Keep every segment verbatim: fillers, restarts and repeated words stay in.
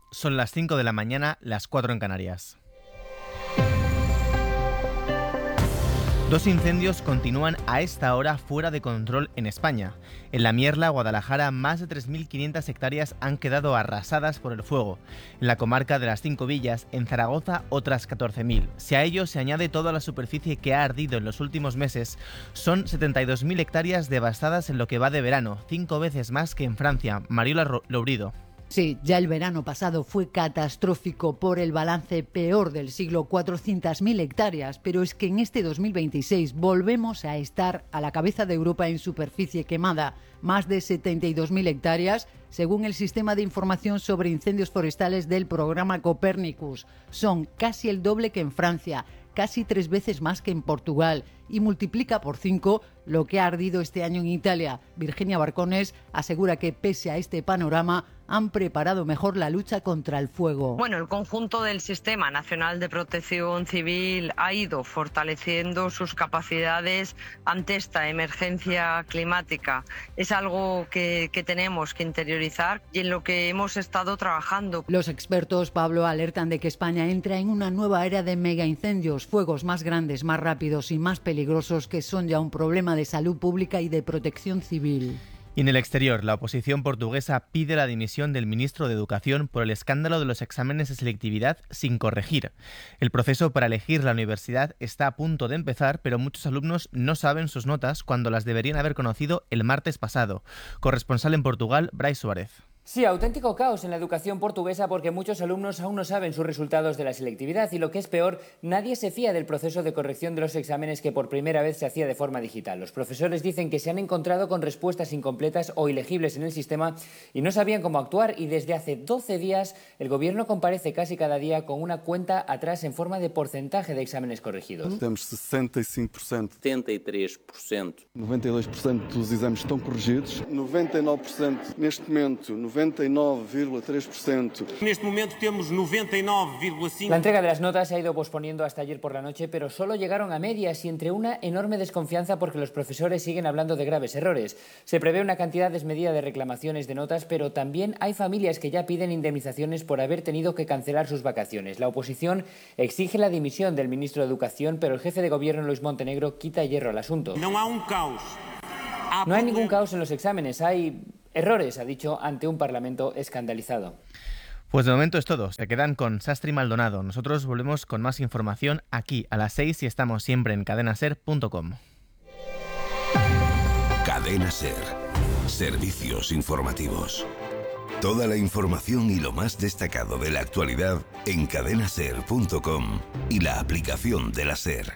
Son las cinco de la mañana, las cuatro en Canarias. Dos incendios continúan a esta hora fuera de control en España. En La Mierla, Guadalajara, más de tres mil quinientas hectáreas han quedado arrasadas por el fuego. En la comarca de las Cinco Villas, en Zaragoza, otras catorce mil. Si a ello se añade toda la superficie que ha ardido en los últimos meses, son setenta y dos mil hectáreas devastadas en lo que va de verano, cinco veces más que en Francia. Mariola Lourido. Sí, ya el verano pasado fue catastrófico por el balance peor del siglo, cuatrocientas mil hectáreas, pero es que en este dos mil veintiséis volvemos a estar a la cabeza de Europa en superficie quemada, más de setenta y dos mil hectáreas, según el Sistema de Información sobre Incendios Forestales del programa Copernicus. Son casi el doble que en Francia, casi tres veces más que en Portugal y multiplica por cinco lo que ha ardido este año en Italia. Virginia Barcones asegura que pese a este panorama han preparado mejor la lucha contra el fuego. Bueno, el conjunto del Sistema Nacional de Protección Civil ha ido fortaleciendo sus capacidades ante esta emergencia climática. Es algo que, que tenemos que interiorizar y en lo que hemos estado trabajando. Los expertos, Pablo, alertan de que España entra en una nueva era de megaincendios, fuegos más grandes, más rápidos y más peligrosos que son ya un problema de salud pública y de protección civil. Y en el exterior, la oposición portuguesa pide la dimisión del ministro de Educación por el escándalo de los exámenes de selectividad sin corregir. El proceso para elegir la universidad está a punto de empezar, pero muchos alumnos no saben sus notas cuando las deberían haber conocido el martes pasado. Corresponsal en Portugal, Brais Suárez. Sí, auténtico caos en la educación portuguesa porque muchos alumnos aún no saben sus resultados de la selectividad y lo que es peor, nadie se fía del proceso de corrección de los exámenes que por primera vez se hacía de forma digital. Los profesores dicen que se han encontrado con respuestas incompletas o ilegibles en el sistema y no sabían cómo actuar y desde hace doce días el gobierno comparece casi cada día con una cuenta atrás en forma de porcentaje de exámenes corregidos. Temos sessenta e cinco por cento. setenta e três por cento. noventa e dois por cento dos exames estão corrigidos. noventa e nove por cento neste momento. noventa e nove vírgula tres por cento. Neste momento temos noventa e nove vírgula cinco por ciento. La entrega de las notas se ha ido posponiendo hasta ayer por la noche, pero solo llegaron a medias y entre una enorme desconfianza porque los profesores siguen hablando de graves errores. Se prevé una cantidad desmedida de reclamaciones de notas, pero también hay familias que ya piden indemnizaciones por haber tenido que cancelar sus vacaciones. La oposición exige la dimisión del ministro de Educación, pero el jefe de gobierno, Luis Montenegro, quita hierro al asunto. No hay un caos. No hay ningún caos en los exámenes, hay errores, ha dicho, ante un Parlamento escandalizado. Pues de momento es todo. Se quedan con Sastre y Maldonado. Nosotros volvemos con más información aquí a las seis y estamos siempre en cadena ser punto com. Cadena Ser. Servicios informativos. Toda la información y lo más destacado de la actualidad en cadena ser punto com y la aplicación de la SER.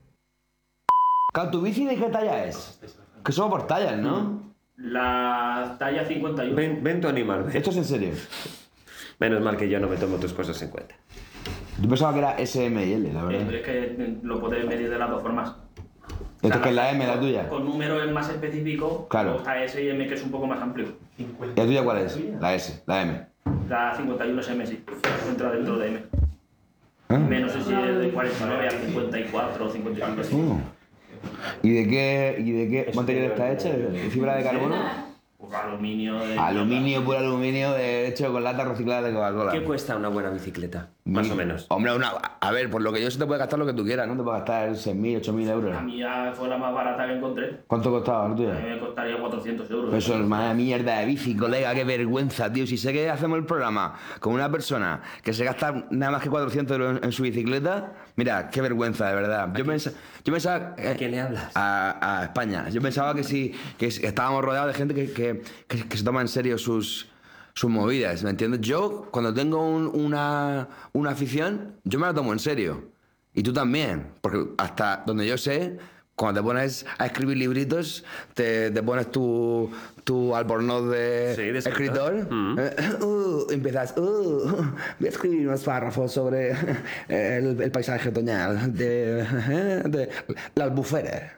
¿Tu bici de qué talla es? Que son por tallas, ¿no? La talla cincuenta y uno. Ven, ven tu animal. Ven. ¿Esto es en serio? Menos mal que yo no me tomo tus cosas en cuenta. Yo pensaba que era S, M y L, la verdad. Es que lo podéis medir de las dos formas. Esto es que es la M, la tuya. Con número es más específico. Claro. Está S y M, que es un poco más amplio. ¿Y la tuya cuál es? La S, la M. La cincuenta y uno es M, sí. Entra dentro de M. ¿Ah? Menos si es de cuarenta y nueve a cincuenta y cuatro o cincuenta y cinco. Uh. ¿Y de qué, y de qué material está hecha? ¿De fibra de carbono? Pues aluminio. De aluminio, puro aluminio, de hecho con lata reciclada de Coca-Cola. ¿Qué cuesta una buena bicicleta? Más Mi, o menos. Hombre, una, a ver, por lo que yo sé te puedes gastar lo que tú quieras, ¿no? Te puedes gastar seis mil, ocho mil euros. A mí ya fue la más barata que encontré. ¿Cuánto costaba la tuya? A mí me costaría cuatrocientos euros. Eso es una mierda de bici, colega, qué vergüenza, tío. Si sé que hacemos el programa con una persona que se gasta nada más que cuatrocientos euros en su bicicleta, mira, qué vergüenza, de verdad. Yo, pens yo pensaba... Eh, ¿A quién le hablas? A, a España. Yo pensaba que sí, que estábamos rodeados de gente que, que, que, que se toma en serio sus... sus movidas, ¿me entiendes? Yo, cuando tengo un, una, una afición, yo me la tomo en serio. Y tú también. Porque hasta donde yo sé, cuando te pones a escribir libritos, te, te pones tu, tu albornoz de, sí, de escritor. escritor. Mm. Eh, uh, empiezas, uh, voy a escribir unos párrafos sobre el, el paisaje otoñal de, de la albufera.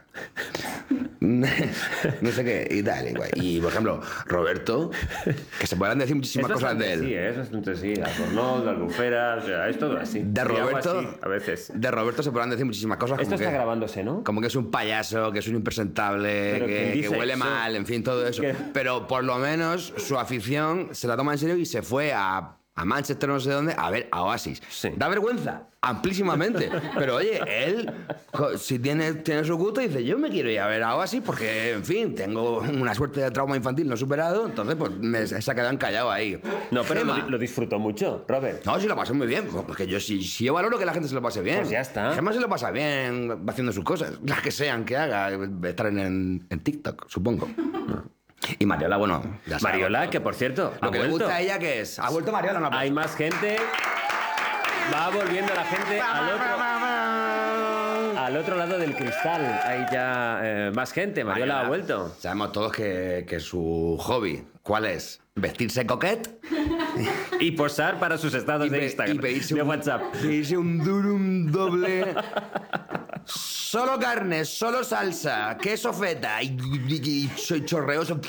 No sé qué, y tal, igual. Y por ejemplo, Roberto, que se podrán decir muchísimas cosas de él. Sí, ¿eh? Eso es bastante sí, albornoz, la albufera, o sea, es todo así. De Roberto, así, a veces. De Roberto se podrán decir muchísimas cosas. Esto como está que, grabándose, ¿no? Como que es un payaso, que es un impresentable, que, que huele eso? mal, en fin, todo eso. ¿Qué? Pero por lo menos su afición se la toma en serio y se fue a a Manchester, no sé dónde, a ver a Oasis. Sí. Da vergüenza, amplísimamente. Pero oye, él, si tiene, tiene su gusto, dice, yo me quiero ir a ver a Oasis porque, en fin, tengo una suerte de trauma infantil no superado, entonces pues me, se ha quedado encallado ahí. No, pero Gemma. lo, lo disfrutó mucho, Robert. No, sí lo pasé muy bien, porque yo sí, sí yo valoro que la gente se lo pase bien. Pues ya está. Gemma se lo pasa bien haciendo sus cosas, las que sean que haga, estar en, en TikTok, supongo. Y Mariola, bueno, ya sabes. Mariola, que por cierto, Lo ha que le vuelto. gusta a ella, ¿qué es? ¿Ha vuelto Mariola o no? Hay más gente. Va volviendo la gente al otro, al otro lado del cristal. Hay ya eh, más gente. Mariola, Mariola ha vuelto. Sabemos todos que, que su hobby, ¿cuál es? Vestirse coquet Y posar para sus estados y, de pe- Instagram, y pedirse de un, WhatsApp. pedirse un durum doble. Solo carne, solo salsa, queso feta y, y, y, y chorreoso.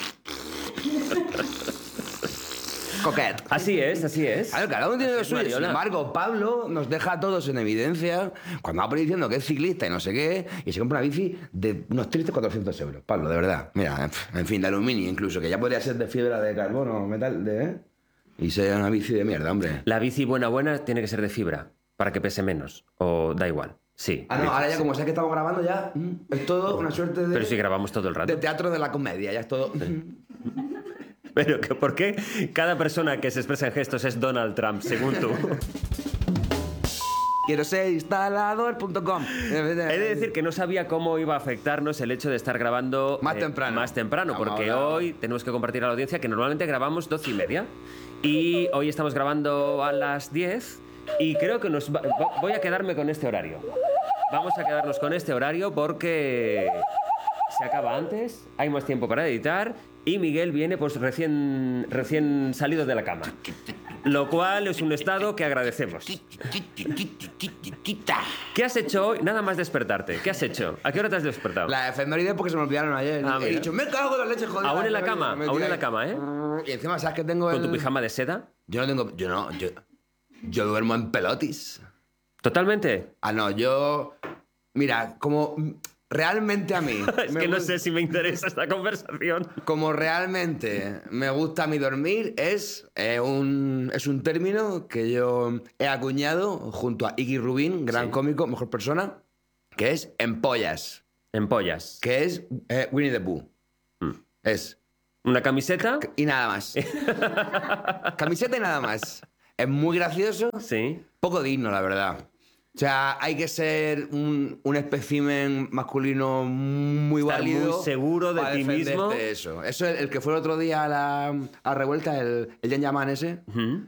Coquet. Así es, así es. A ver, cada uno tiene lo Es suyo. Sin Mariola. embargo, Pablo nos deja a todos en evidencia cuando va por ahí diciendo que es ciclista y no sé qué, y se compra una bici de unos tristes cuatrocientos euros. Pablo, de verdad. Mira, en fin, de aluminio incluso, que ya podría ser de fibra de carbono, metal, de... ¿eh? Y sea una bici de mierda, hombre. La bici buena, buena tiene que ser de fibra, para que pese menos. O da igual. Sí. Ah, no, bici, ahora ya sí. como sé que estamos grabando ya, mm, es todo una suerte de... Pero si grabamos todo el rato. de teatro de la comedia, ya es todo... Pero que, ¿por qué cada persona que se expresa en gestos es Donald Trump, según tú? Quiero ser instalador punto com. He de decir que no sabía cómo iba a afectarnos el hecho de estar grabando Más eh, temprano. más temprano, Vamos porque ahora. hoy tenemos que compartir a la audiencia que normalmente grabamos doce y media y hoy estamos grabando a las diez y creo que nos va- va- voy a quedarme con este horario. Vamos a quedarnos con este horario porque se acaba antes, hay más tiempo para editar y Miguel viene pues recién, recién salido de la cama. Lo cual es un estado que agradecemos. ¿Qué has hecho hoy? Nada más despertarte. ¿Qué has hecho? ¿A qué hora te has despertado? La efeméride porque se me olvidaron ayer. Ah, He mira. dicho, me cago en la leche, joder. Aún en la cama, Me aún tiré en la ahí. cama, ¿eh? Y encima, ¿sabes que tengo ¿Con el... tu pijama de seda? Yo no tengo... Yo no... Yo, yo duermo en pelotis. ¿Totalmente? Ah, no, yo... Mira, como realmente a mí... Es me que no gu- sé si me interesa esta conversación. Como realmente me gusta a mí dormir es, eh, un, es un término que yo he acuñado junto a Iggy Rubin, gran Sí. cómico, mejor persona, que es empollas, En pollas. que es eh, Winnie the Pooh. Mm. Es... Una camiseta. Y nada más. Camiseta y nada más. Es muy gracioso, Sí. poco digno, la verdad. O sea, hay que ser un, un espécimen masculino muy Estar válido. muy seguro de para ti defenderte mismo. de eso. Eso, el, el que fue el otro día a la, a la revuelta, el, el Jan Yaman ese. Ujú.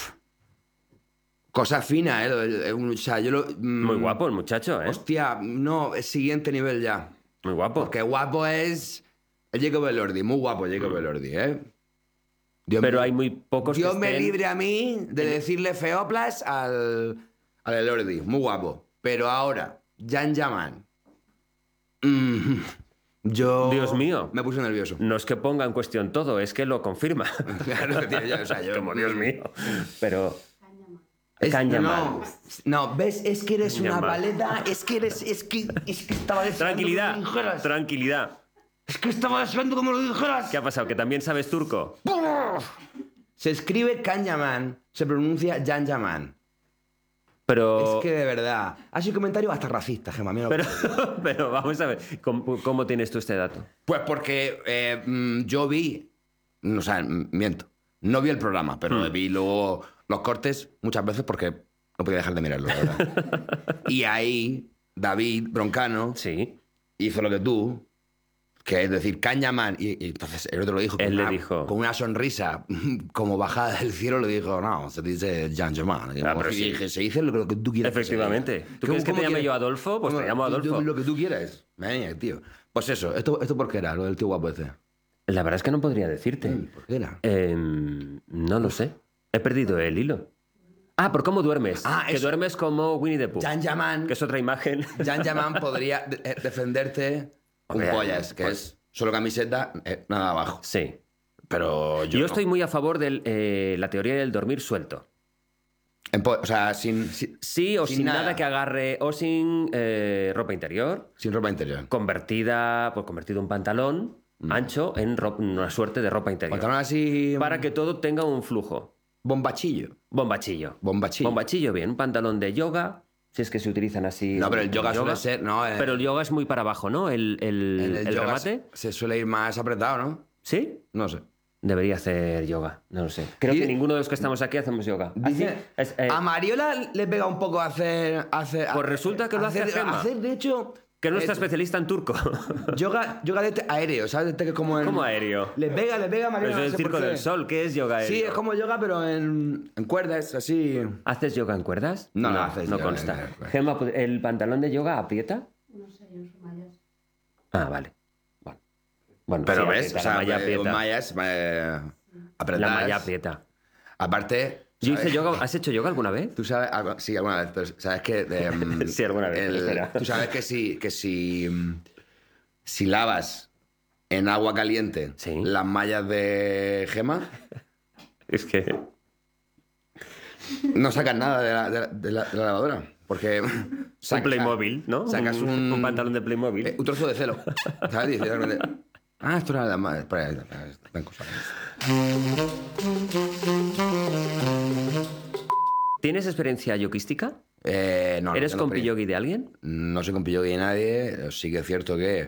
Cosa fina, ¿eh? Lo- el- un- O sea, yo lo... mm, Muy guapo el muchacho, ¿eh? Hostia, no, es siguiente nivel ya. Muy guapo. Porque guapo es el Jacob Elordi. Muy guapo Jacob Elordi, ¿eh? Dios Pero me- hay muy pocos Dios que me estén- libre a mí de decirle feoplas al, al Elordi. Muy guapo. Pero ahora, Jan Yaman. mm, yo... Dios mío. Me puse nervioso. No es que ponga en cuestión todo, es que lo confirma. Claro, tío, yo, o sea, yo- Como Dios mío. Pero... Es- Can Yaman. no, no, ves, es que eres una Yaman. paleta, es que eres, es que, es que estaba deseando Tranquilidad, que me lo dijeras. tranquilidad. Es que estaba deseando que me lo dijeras. ¿Qué ha pasado? ¿Que también sabes turco? Se escribe Can Yaman, se pronuncia Jan Yaman. Pero... Es que de verdad, ha sido un comentario hasta racista, Gemma. mira lo que- Pero, pero vamos a ver, ¿cómo, cómo tienes tú este dato? Pues porque eh, mm, yo vi, o sea, mm, miento, no vi el programa, pero Hmm. vi luego los cortes muchas veces porque no podía dejar de mirarlo, la verdad. Y ahí David Broncano Sí. hizo lo que tú, que es decir, Can Yaman. Y, y entonces el otro lo dijo con, Él le una, dijo. con una sonrisa como bajada del cielo, le dijo, no, se dice Jan Yaman. Y Ah, como- pero y sí. dije, se dice lo que tú quieras. que se Efectivamente. diga. ¿Tú quieres que te llame yo Adolfo? Pues te ¿Cómo? llamo Tú- tú Adolfo. Lo que tú quieras. Venga, tío. Pues eso, ¿esto, esto por qué era, lo del tío guapo ese? La verdad es que no podría decirte. ¿Por qué era? Em, no lo sé. He perdido el hilo. Ah, ¿por cómo duermes? Ah, que eso. duermes como Winnie the Pooh. Jan Yaman, Que es otra imagen. Jan Yaman podría de- eh, defenderte un Hombre, pollas, que pues- es solo camiseta, eh, nada abajo. Sí. Pero yo, Yo, no. estoy muy a favor de la teoría del dormir suelto. En po- o sea, sin, sin, Sí, o Sin sin, nada. nada. que agarre, o sin eh, ropa interior, sin ropa interior. convertida, pues convertido un pantalón ancho en ro- una suerte de ropa interior. Pantalón así... Para que todo tenga un flujo. bombachillo. Bombachillo. Bombachillo. Bombachillo, bien. Un pantalón de yoga, si es que se utilizan así. No, pero el yoga, yoga. suele ser... No, eh, pero el yoga es muy para abajo, ¿no? El, el, el, el, el remate. Se, se suele ir más apretado, ¿no? ¿Sí? No sé. Debería hacer yoga, no lo sé. Creo y, que ninguno de los que estamos aquí hacemos yoga. Dice, es, eh, a Mariola le pega un poco a hacer... hacer pues resulta que lo hace hacer, Gemma. Hacer, de hecho... Que es nuestra eh, especialista en turco. Yoga, yoga de este aéreo, ¿sabes? Este que es como... En, ¿Cómo aéreo? Le pega, le pega a Mariola. Pero es no el sé Circo del Sol, ¿qué es yoga aéreo? Sí, es como yoga, pero en, en cuerdas, así... ¿Haces yoga en cuerdas? No, no, no, haces no yoga consta. En, en, Gemma, ¿el pantalón de yoga aprieta? No sé, yo soy mallas. Ah, vale. Bueno, bueno pero sí, ves, aprieta, o sea, la malla aprieta. mallas... Eh, apretadas. La malla aprieta. Aparte... Yo hice yoga. ¿Has hecho yoga alguna vez? Tú sabes... Sí, alguna vez, pero sabes que... Um, sí, alguna vez. El, tú sabes que si... Que si Si lavas en agua caliente ¿Sí? las mallas de Gemma... Es que... No sacas nada de la, de la, de la, de la lavadora. Porque... Saca, un Playmobil, ¿no? Sacas un... Un, un pantalón de Playmobil. Eh, un trozo de celo. ¿Sabes? Ah, esto era de las mallas. Espera, espera, ¿Tienes experiencia yoguística? Eh, no, ¿Eres no compi-yogi de alguien? No soy compi-yogi de nadie. Sí que es cierto que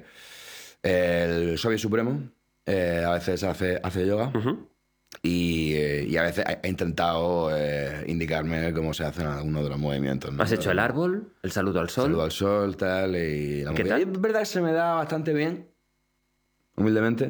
el Soviet Supremo eh, a veces hace, hace yoga uh-huh. y, eh, y a veces ha intentado eh, indicarme cómo se hacen algunos de los movimientos, ¿no? ¿Has hecho el árbol? ¿El saludo al sol? El saludo al sol, tal. Y la ¿Qué tal? Y es verdad que se me da bastante bien, humildemente.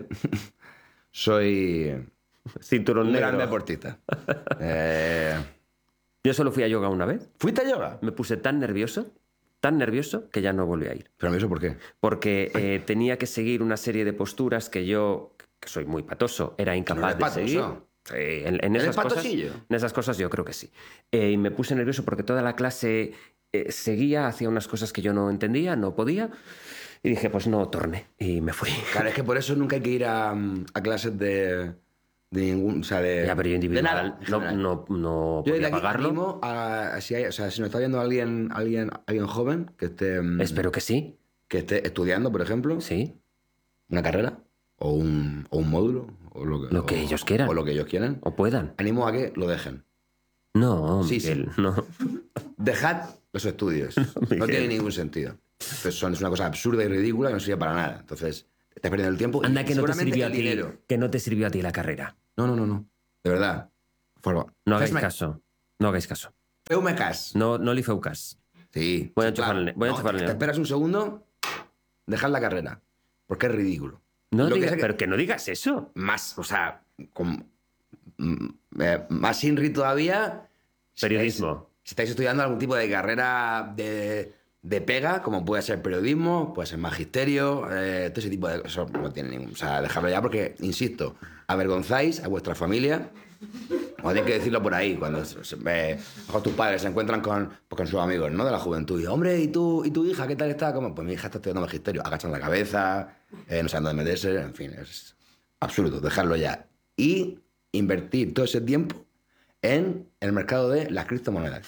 Soy cinturón un negro. gran deportista. eh... Yo solo fui a yoga una vez. ¿Fuiste a yoga? Me puse tan nervioso, tan nervioso, que ya no volví a ir. ¿Pero nervioso por qué? Porque eh, tenía que seguir una serie de posturas que yo, que soy muy patoso, era incapaz ¿No de patoso? seguir. Sí, en, en, esas cosas, en esas cosas yo creo que sí. Eh, y me puse nervioso porque toda la clase eh, seguía, hacía unas cosas que yo no entendía, no podía. Y dije, pues no, torné. Y me fui. Claro, es que por eso nunca hay que ir a, a clases de... De ningún, o sea, de... Ya, pero yo individual de nada, no, no, no yo podía aquí pagarlo. Animo a, si hay, o sea, si nos está viendo alguien, alguien, alguien joven que esté... Espero que sí. Que esté estudiando, por ejemplo. Sí. Una carrera. O un, o un módulo. O lo que, lo o, que ellos quieran. O lo que ellos quieran. O puedan. Animo a que lo dejen. No, sí, Miguel, sí. no. Dejad los estudios. No, no tiene ningún sentido. Pues son, es una cosa absurda y ridícula que no sirve para nada. Entonces, te estás perdiendo el tiempo. Anda, y que no te sirvió a ti. Dinero. Que no te sirvió a ti la carrera. No, no, no, no. De verdad. Forma. No hagáis caso. No hagáis caso. Feumecas. No, no li feu cas. Sí. Voy a sí, enchufar claro. el, voy a no, enchufar el te esperas un segundo, dejad la carrera. Porque es ridículo. No Lo digas, que que, pero que no digas eso. Más, o sea, con, eh, más Inri todavía. Periodismo. Si estáis, si estáis estudiando algún tipo de carrera de, de pega, como puede ser periodismo, puede ser magisterio, eh, todo ese tipo de cosas, no tiene ningún... O sea, dejadlo ya porque, insisto, avergonzáis a vuestra familia. O tenéis que decirlo por ahí, cuando se, eh, tus padres se encuentran con, pues, con sus amigos, ¿no? De la juventud. Y, hombre, ¿y tu, ¿y tu hija qué tal está? ¿Cómo? Pues mi hija está estudiando magisterio. Agachan la cabeza, eh, no saben dónde meterse, en fin, es absurdo, dejarlo ya. Y invertir todo ese tiempo en el mercado de las criptomonedas.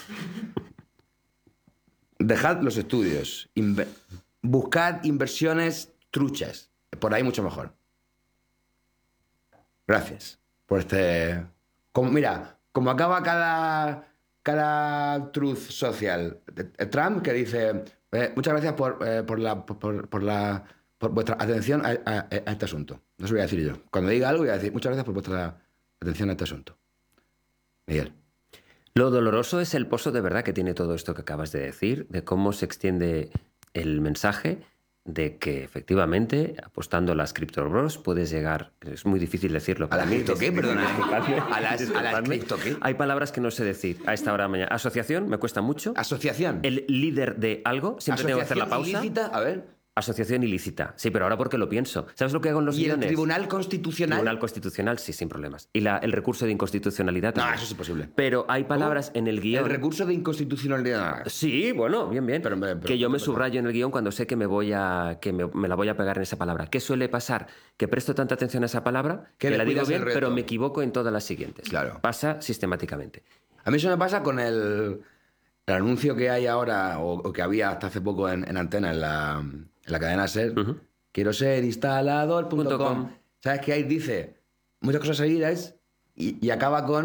Dejad los estudios. Inver- buscad inversiones truchas. Por ahí mucho mejor. Gracias por este... Como, mira, como acaba cada, cada truth social. Trump que dice, eh, muchas gracias por, eh, por, la, por, por, la, por vuestra atención a, a, a este asunto. No se lo voy a decir yo. Cuando diga algo voy a decir, muchas gracias por vuestra atención a este asunto. Miguel. Lo doloroso es el pozo de verdad que tiene todo esto que acabas de decir, de cómo se extiende el mensaje de que efectivamente, apostando a las Crypto Bros, puedes llegar, es muy difícil decirlo. ¿A las cripto qué? Perdona. ¿A las, a las cripto qué? Hay palabras que no sé decir a esta hora de mañana. Asociación, me cuesta mucho. ¿Asociación? El líder de algo, siempre tengo que hacer la pausa. Ilícita? A ver... Asociación ilícita. Sí, pero ahora porque lo pienso. ¿Sabes lo que hago en los ¿Y guiones? el Tribunal Constitucional? Tribunal Constitucional, sí, sin problemas. Y la, el recurso de inconstitucionalidad No, también. eso es imposible. Pero hay palabras ¿Cómo? en el guión... El recurso de inconstitucionalidad. Sí, bueno, bien, bien. Pero, pero, que yo me pero, subrayo en el guión cuando sé que me voy a que me, me la voy a pegar en esa palabra. ¿Qué suele pasar? Que presto tanta atención a esa palabra que, que la digo bien, pero me equivoco en todas las siguientes. Claro. Pasa sistemáticamente. A mí eso me pasa con el, el anuncio que hay ahora, o, o que había hasta hace poco en, en Antena, en la, en la cadena SER. Uh-huh. Quiero ser instalador punto com. ¿Sabes qué ahí dice? Muchas cosas seguidas y, y acaba con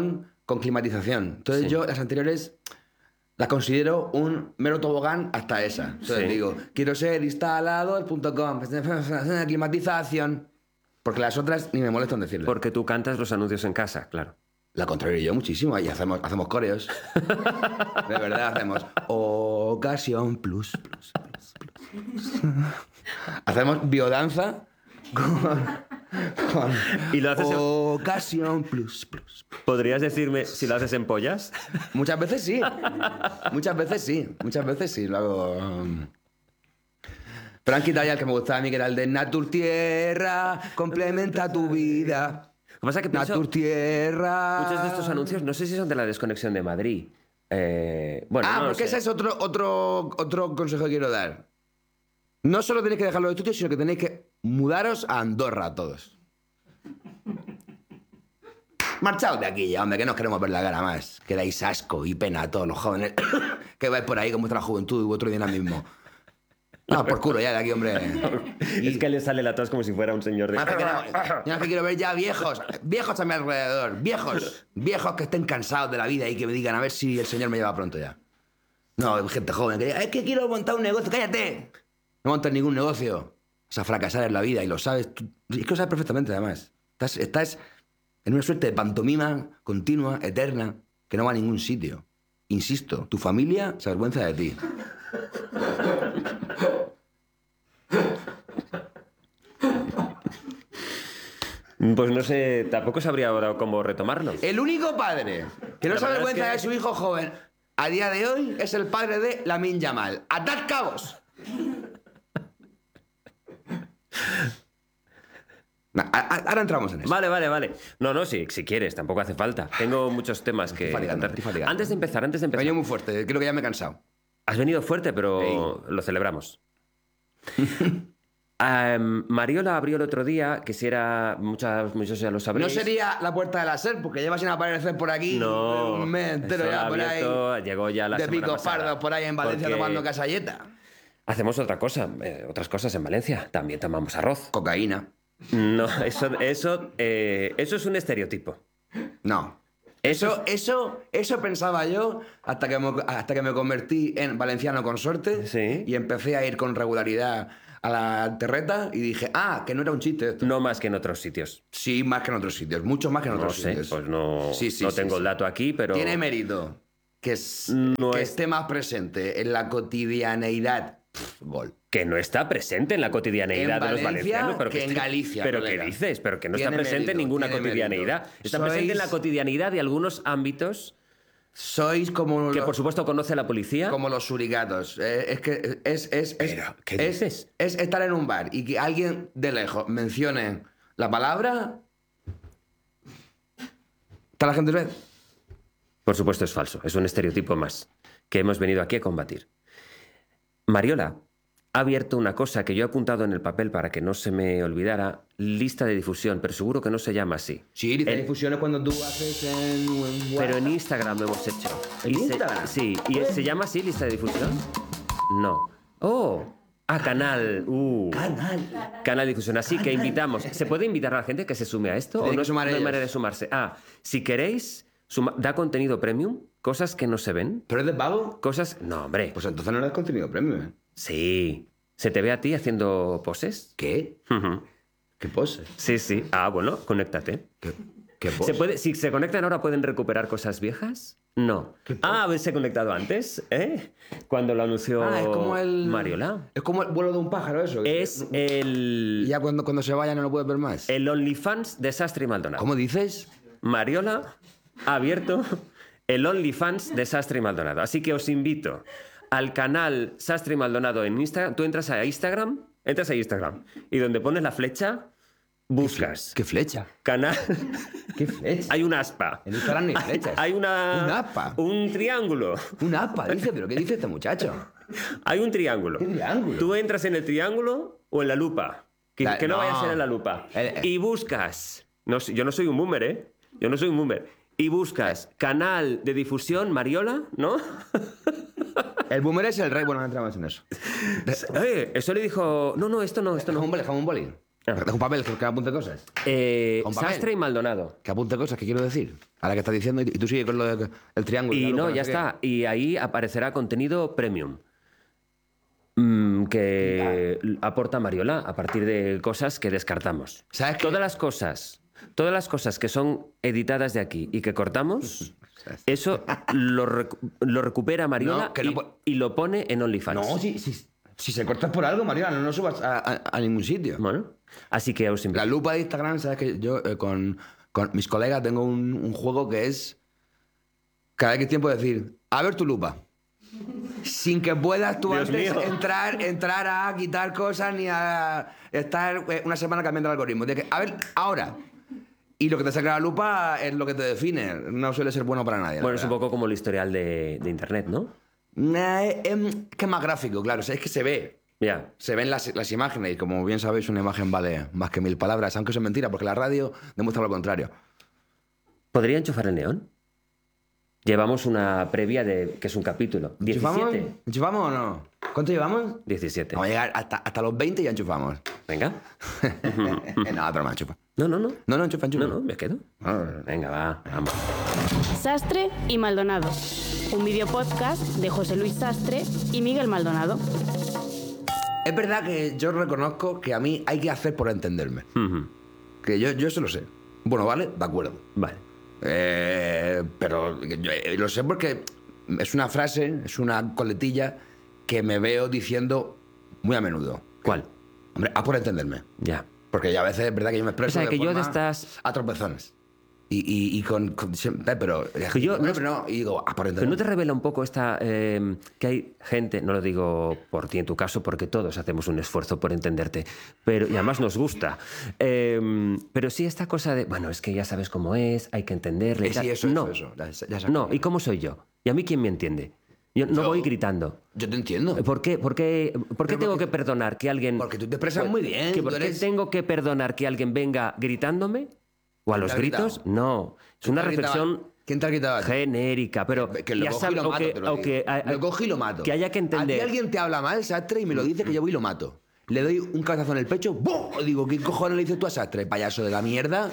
con climatización. Entonces Sí. yo las anteriores las considero un mero tobogán hasta esa. Entonces Sí. digo, quiero ser instalador punto com, climatización. Porque las otras ni me molesto en decirlo. Porque tú cantas los anuncios en casa, claro. La contrario yo muchísimo, y hacemos, hacemos coreos. De verdad, hacemos ocasión plus, plus, plus, plus. Hacemos biodanza con, con ¿Y lo haces en- ocasión plus, plus. ¿Podrías decirme si lo haces en pollas? Muchas veces sí. Muchas veces sí. Muchas veces sí. Lo hago. um. Pero han quitado ya el que me gustaba a mí, que era el de Natur Tierra, complementa tu vida. Lo que pasa es que pienso, Natur Tierra. muchos de estos anuncios, no sé si son de la desconexión de Madrid. Eh, bueno, Ah, no lo porque sé. ese es otro, otro, otro consejo que quiero dar. No solo tenéis que dejar los estudios, sino que tenéis que mudaros a Andorra todos. Marchaos de aquí ya, hombre, que no os queremos ver la cara más. Que dais asco y pena a todos los jóvenes que vais por ahí con vuestra juventud y vuestro dinamismo. No, por culo ya de aquí, hombre. Es que le sale la tos como si fuera un señor de... Más que no- yo es que quiero ver ya viejos, viejos a mi alrededor, viejos, viejos que estén cansados de la vida y que me digan a ver si el señor me lleva pronto ya. No, gente joven que diga, es que quiero montar un negocio, cállate. No montes ningún negocio. Vas a fracasar en la vida y lo sabes. Tú, es que lo sabes perfectamente, además. Estás, estás en una suerte de pantomima continua, eterna, que no va a ningún sitio. Insisto, tu familia se avergüenza de ti. Pues no sé, tampoco sabría ahora cómo retomarlo. El único padre que no La se verdad avergüenza es que- de su hijo joven a día de hoy es el padre de Lamine Yamal. ¡Atad cabos! Nah, a- a- ahora entramos en eso. Vale, vale, vale. No, no, si, si quieres, tampoco hace falta. Tengo muchos temas que... Estoy fatigando, contarte. estoy fatigando. Antes de empezar, antes de Me he empezar... venido muy fuerte, creo que ya me he cansado. Has venido fuerte, pero lo celebramos. Am, Mariola abrió el otro día, que si era... Muchas, muchos ya lo No sabréis. sería la puerta de la SER, porque lleva sin aparecer por aquí No, un mes entero eso ya ha por ahí. abierto, llegó ya la de semana picos pasada. pardos por ahí en Valencia Porque tomando casalleta. Hacemos otra cosa, eh, otras cosas en Valencia. También tomamos arroz. Cocaína. No, eso, eso, eh, eso es un estereotipo. No. Eso, eso, eso pensaba yo hasta que, me, hasta que me convertí en valenciano consorte Sí. y empecé a ir con regularidad a la terreta y dije, ah, que no era un chiste esto. No más que en otros sitios. Sí, más que en otros sitios, mucho más que en No otros sé, sitios. pues no, Sí, sí, no sí, tengo sí. el dato aquí, pero... Tiene mérito que, es- No que es- esté más presente en la cotidianeidad. Pff, gol. Que no está presente en la cotidianeidad En de los Valencia, valencianos. Pero que en está- Galicia, ¿Pero colega. qué dices? Pero que no está Tiene presente en mérito, ninguna tiene cotidianeidad. mérito. Está presente en la Sois- cotidianeidad de algunos ámbitos Sois como que, los, por supuesto, conoce la policía. como los suricatos. Eh, es que es, es, es, Pero, ¿qué es- dices? es estar en un bar y que alguien de lejos mencione la palabra. ¿Está la gente ve? Por supuesto, es falso. Es un estereotipo más que hemos venido aquí a combatir. Mariola ha abierto una cosa que yo he apuntado en el papel para que no se me olvidara, lista de difusión, pero seguro que no se llama así. Sí, lista de El- difusión es cuando tú haces en, en Pero en Instagram lo hemos hecho. ¿En Y se- Instagram? sí. ¿Y se llama así lista de difusión? No. ¡Oh! Ah, canal. Uh. Canal. Canal de difusión. Así que invitamos. ¿Se puede invitar a la gente que se sume a esto? Tienen ¿O que no, sumar no hay ellos. manera de sumarse? Ah, si queréis, suma- da contenido premium, cosas que no se ven. ¿Pero es de pago? Cosas. No, hombre. Pues entonces no eres contenido premium, ¿eh? Sí. ¿Se te ve a ti haciendo poses? ¿Qué? Ujú. ¿Qué pose? Sí, sí. Ah, bueno, conéctate. ¿Qué, qué pose? ¿Se puede, si se conectan ahora, ¿pueden recuperar cosas viejas? No. Ah, ¿habéis conectado antes? ¿Eh? Cuando lo anunció Ah, es como el... Mariola. Es como el vuelo de un pájaro, eso. Es Y el, ya cuando, cuando se vaya no lo puedes ver más. el OnlyFans de Sastre y Maldonado. ¿Cómo dices? Mariola ha abierto el OnlyFans de Sastre y Maldonado. Así que os invito al canal Sastre y Maldonado en Instagram. Tú entras a Instagram, entras a Instagram y donde pones la flecha, buscas ¿Qué flecha? canal. ¿Qué flecha? Hay un aspa. En Instagram no hay flechas. Hay una. ¿Un aspa? Un triángulo. Un apa, dice, pero ¿qué dice este muchacho? Hay un triángulo. ¿Qué triángulo? Tú entras en el triángulo o en la lupa. Que, La- que no, no. vaya a ser en la lupa. Eh, eh. Y buscas. No, sé, yo no soy un boomer, ¿eh? Yo no soy un boomer. Y buscas canal de difusión Mariola, ¿no? El boomer es el rey. Bueno, no entramos en eso. Eh, eso le dijo. No, no, esto no, esto no. Jamón boli, jamón boli. Deja un papel, que, que apunte cosas. Eh, Un papel. Sastre y Maldonado. Que apunte cosas, ¿qué quiero decir? Ahora que estás diciendo, y, y tú sigues con lo del triángulo. Y la no, lupa, ya sé está. Y ahí aparecerá contenido premium. Mm, que aporta Mariola a partir de cosas que descartamos. ¿Sabes qué? Todas las cosas, todas las cosas que son editadas de aquí y que cortamos, eso lo, recu- lo recupera Mariola No, que y, no po- y lo pone en OnlyFans. No, si, si, si se corta es por algo, Mariana, no lo subas a, a- a ningún sitio. Bueno, así que os invito. La lupa de Instagram, ¿sabes que yo eh, con, con mis colegas tengo un, un juego que es cada X tiempo decir, a ver tu lupa. Sin que puedas tú Dios antes mío. entrar, entrar a quitar cosas ni a estar eh, una semana cambiando el algoritmo. De que, a ver, ahora. Y lo que te saca la lupa es lo que te define. No suele ser bueno para nadie. la Bueno, es un verdad. poco como el historial de, de Internet, ¿no? Nah, es, es que es más gráfico, claro. O sea, es que se ve. Ya. Se ven las, las imágenes y como bien sabéis, una imagen vale más que mil palabras, aunque eso es mentira, porque la radio demuestra lo contrario. ¿Podría enchufar el neón? Llevamos una previa de que es un capítulo. ¿Enchufamos? diecisiete. ¿Enchufamos o no? ¿Cuánto llevamos? diecisiete. Vamos a llegar hasta, hasta los veinte y ya enchufamos. Venga. No, pero me enchufa. No, no, no. No, no, enchufa, enchufa. No, no, me quedo. Venga, va, vamos. Sastre y Maldonado. Un videopodcast de José Luis Sastre y Miguel Maldonado. Es verdad que yo reconozco que a mí hay que hacer por entenderme. Ujú. Que yo, yo eso lo sé. Bueno, vale, de acuerdo. Vale. Eh, pero yo, eh, lo sé porque es una frase, es una coletilla que me veo diciendo muy a menudo. ¿Cuál? Hombre, a por entenderme. Ya. Porque ya a veces es verdad que yo me expreso O sea, de que yo de forma estas- a tropezones. Y, y, y con, con siempre, pero, Que yo- hombre, pero no, y digo, a por Pero entenderme. no te revela un poco esta eh, que hay gente, no lo digo por ti en tu caso, porque todos hacemos un esfuerzo por entenderte, pero y además nos gusta. Eh, pero sí esta cosa de, bueno, es que ya sabes cómo es, hay que entenderle. y Eh, tal. sí, eso, no, eso, eso. Ya, ya no. ¿Y cómo soy yo? ¿Y a mí quién me entiende? Yo no Yo- voy gritando. Yo te entiendo. ¿Por qué, por qué, por qué Pero tengo porque- que perdonar que alguien... Porque tú te expresas Pues, muy bien. ¿que tú ¿Por qué eres- tengo que perdonar que alguien venga gritándome? ¿O a ¿Quién los te ha gritos? gritado? No. Es ¿Quién una te ha gritado? reflexión ¿Quién te ha gritado? genérica, pero Que lo ya cojo y sabes, lo o mato, que- te lo o digo. que a- a- Lo cojo y lo mato. que haya que A entender. ti alguien te habla mal, Sastre, y me lo dice que yo voy y lo mato. Le doy un cabezazo en el pecho, ¡bum! Y digo, ¿qué cojones le dices tú a Sastre, payaso de la mierda?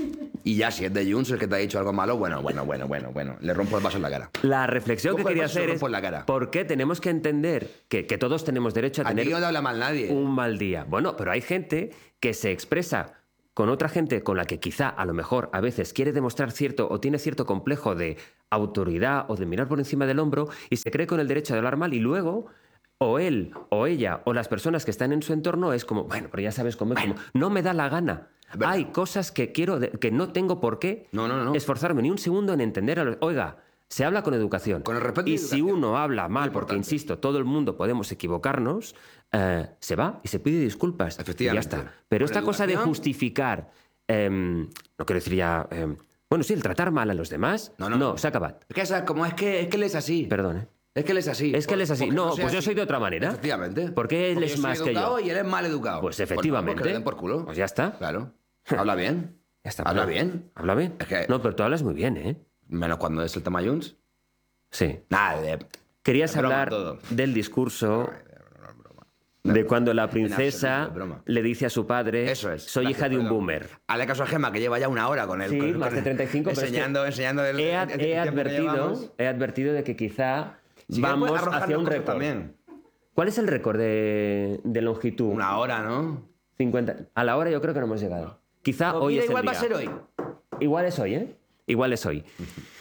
Y ya, si es de Junts el que te ha dicho algo malo, bueno, bueno, bueno, bueno, bueno. Le rompo el vaso en la cara. La reflexión que Cojo el quería vaso y hacer lo es rompo en la cara. por qué tenemos que entender que, que todos tenemos derecho a A ti tener no te habla mal nadie. un mal día. Bueno, pero hay gente que se expresa con otra gente con la que quizá a lo mejor a veces quiere demostrar cierto o tiene cierto complejo de autoridad o de mirar por encima del hombro y se cree con el derecho de hablar mal y luego o él o ella o las personas que están en su entorno es como, bueno, pero ya sabes cómo es, como, no me da la gana. verdad. Hay cosas que quiero, de- que no tengo por qué No, no, no. esforzarme ni un segundo en entender a los... Oiga, se habla con educación. Con el respeto y y si educación. uno habla mal, porque importante. insisto, todo el mundo podemos equivocarnos, eh, se va y se pide disculpas. Efectivamente. Y ya está. Pero Con esta cosa de educación. justificar, em, no quiero decir ya, em, bueno, sí, el tratar mal a los demás, No, no. no, se acaba. Es que, ¿sabes? Como es que, es que él es así. Perdón, ¿eh? Es que él es así. Es que él es así. Porque No, sea pues yo así. soy de otra manera. Efectivamente. ¿Por qué él Porque es yo soy más que educado yo? y él es mal educado. Pues no, efectivamente. porque le den por culo. Pues ya está. Claro. Habla bien. Ya está. Habla Habla bien. Habla bien. Es que- No, pero tú hablas muy bien, ¿eh? Menos cuando es el tema Junts. Sí. Nada, de... Querías Es broma hablar todo. del discurso de cuando la princesa absoluto, es broma. le dice a su padre, Eso es. soy Gracias, hija de un perdón. boomer. Hazle caso a Gemma, que lleva ya una hora con él. Sí, con, más con- de treinta y cinco, pero es que enseñando, enseñando el, He, el- ad- el he tiempo que advertido, llevamos. he advertido de que quizá Si quieres, vamos puedes arrojarnos hacia un cosas récord. también. ¿Cuál es el récord de, de longitud? Una hora, ¿no? cincuenta. A la hora yo creo que no hemos llegado. Quizá Pues hoy mira, es el igual va a día. ser hoy. Igual es hoy, ¿eh? Igual es hoy.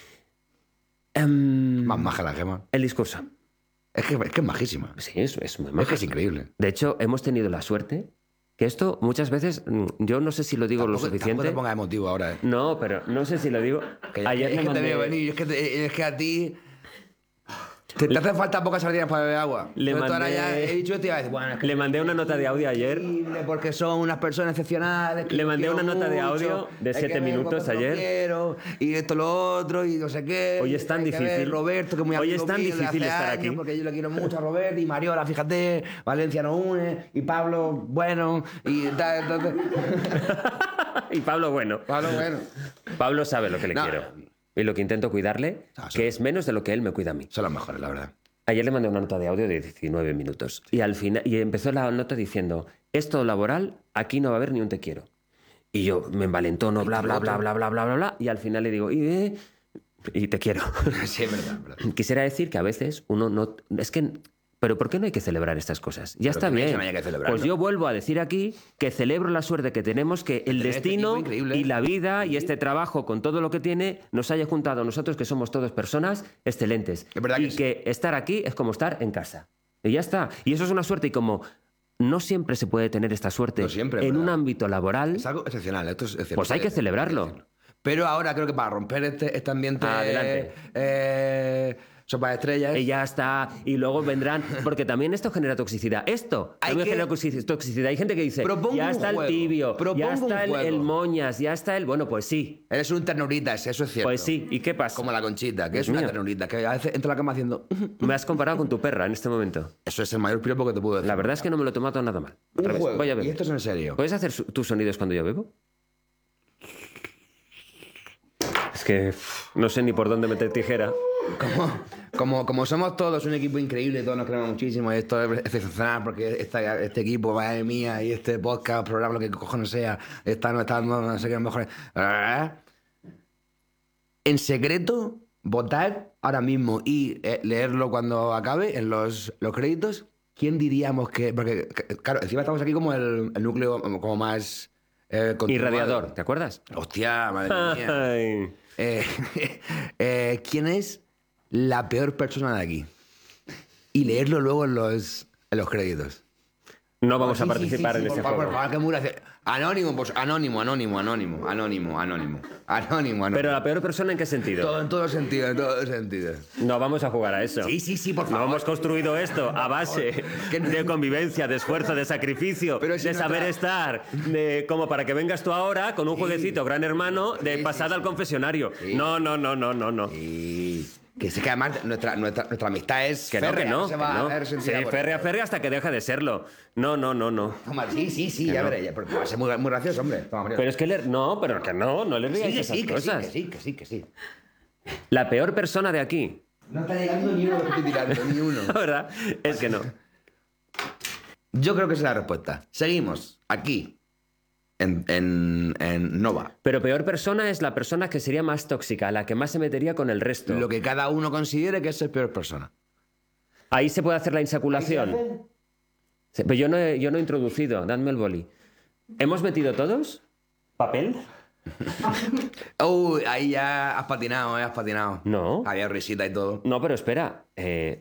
Em, Más maja la Gemma. el discurso. Es que es, que es majísima. Sí, es, es muy Es maja. que es increíble. De hecho, hemos tenido la suerte que esto muchas veces, mm, yo no sé si lo digo lo Tampoco- tampoco suficiente. te pongas emotivo ahora. eh. No, pero no sé si lo digo. Que, Ayer es le que te mandé- veo venir. Es que, te- es que a ti... Te, te hacen falta pocas sardinas para beber agua. Le Entonces, ahora mandé- ya he dicho esto y iba a decir, bueno, es que Le mandé una nota de audio ayer. increíble, porque son unas personas excepcionales. que Le yo mandé quiero una nota de mucho, audio de hay siete que ver minutos cuánto lo ayer. quiero, y esto, lo otro, y no sé qué. Hoy es tan hay que ver difícil. Roberto, que es muy Hoy amigo es tan mío de difícil hace estar años, aquí. porque yo le quiero mucho a Roberto, y Mariola, fíjate, Valencia no une, y Pablo, bueno, y tal, entonces... Y Pablo, bueno. Pablo, bueno. Pablo sabe lo que le No. quiero. Y lo que intento cuidarle, Ah, sí. que es menos de lo que él me cuida a mí. Son los mejores, la verdad. Ayer le mandé una nota de audio de diecinueve minutos. Y al final y empezó la nota diciendo, esto laboral aquí no va a haber ni un te quiero. Y yo me envalentono, bla, bla, bla, bla, bla, bla, bla, bla, y al final le digo, y, eh, y te quiero. Sí, es verdad, verdad. Quisiera decir que a veces uno no... Es que... ¿Pero por qué no hay que celebrar estas cosas? Ya Pero está que no hay- bien. que no hay que celebrarlo. Pues yo vuelvo a decir aquí que celebro la suerte que tenemos, que el Tener este destino equipo increíble. y la vida y este trabajo con todo lo que tiene nos haya juntado a nosotros, que somos todos personas excelentes. Es verdad y que sí. que estar aquí es como estar en casa. Y ya está. Y eso es una suerte. Y como no siempre se puede tener esta suerte No siempre, en ¿verdad? un ámbito laboral, Es algo excepcional, esto es excepcional. pues hay que celebrarlo. Pero ahora creo que para romper este, este ambiente... Adelante. Eh, sopa de estrellas... Y ya está. Y luego vendrán. Porque también esto genera toxicidad. Esto Hay también que- genera toxi- toxicidad. Hay gente que dice: Propongo ya un está juego. el tibio, Propongo ya está un el, juego. el moñas, ya está el. Bueno, pues sí. Eres un ternuritas, eso es cierto. Pues sí. ¿Y qué pasa? Como la Conchita, que Dios es una mío. ternurita, que a veces entra a la cama haciendo... Me has comparado con tu perra en este momento. Eso es el mayor piropo que te puedo decir. La verdad es que no me lo he tomado nada mal. Un Otra vez, juego. voy a Y beber. esto es en serio. ¿Puedes hacer su- tus sonidos cuando yo bebo? Es que uf, no sé ni por dónde meter tijera. Como, como, como somos todos un equipo increíble, todos nos queremos muchísimo, y esto es excepcional porque esta- este equipo, madre mía, y este podcast, programa, lo que cojones sea, está, no está dando no sé qué mejores. En secreto, votar ahora mismo y eh, leerlo cuando acabe en los, los créditos. ¿Quién diríamos que.? Porque, c- claro, encima estamos aquí como el, el núcleo como más. Eh, continuado. Irradiador, ¿te acuerdas? Hostia, madre mía. Ay. Eh, eh, ¿Quién es la peor persona de aquí? Y leerlo luego en los, en los créditos. No vamos Sí, a sí, participar sí, sí, en por este favor, juego. por favor, que muy gracioso. Anónimo, pues, anónimo, anónimo, anónimo, anónimo, anónimo, anónimo, anónimo. Pero la peor persona, ¿en qué sentido? Todo, en todos los sentidos, en todos los sentidos. No vamos a jugar a eso. Sí, sí, sí, por No favor. hemos construido esto a base Que no- de convivencia, de esfuerzo, de sacrificio, Pero si de no saber tra- estar, de, como para que vengas tú ahora con un jueguecito gran hermano de Sí, pasada sí, al sí. confesionario. Sí. No, no, no, no, no, no. Y que sé que además nuestra, nuestra, nuestra amistad es Que no, férrea, que no, se que va no. a ver Sí, sentida por- férrea, férrea hasta que deja de serlo. No, no, no, no. Toma, sí, sí, sí, Que ya no. veré, ya, porque va a ser muy, muy gracioso, hombre. Toma, María. Pero es que le... No, pero que no, no le sí, digáis que esas sí, que sí, cosas. que sí, que sí, que sí. La peor persona de aquí, No está llegando ni uno que estoy tirando, ni uno. la verdad, es que no. Yo creo que esa es la respuesta. Seguimos aquí, en, en, en Nova. Pero peor persona es la persona que sería más tóxica, la que más se metería con el resto. Lo que cada uno considere que es ser peor persona. Ahí se puede hacer la insaculación. Sí, pero yo no, he, yo no he introducido, dadme el boli. ¿Hemos metido todos? ¿Papel? Uy, ahí ya has patinado, eh, has patinado. No. Había risita y todo. No, pero espera. eh,